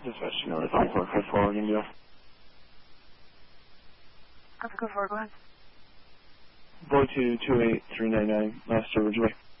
Dispatch, you know, 3454, India. Go forward, go ahead. Boy 228-399, Master Ridgeway.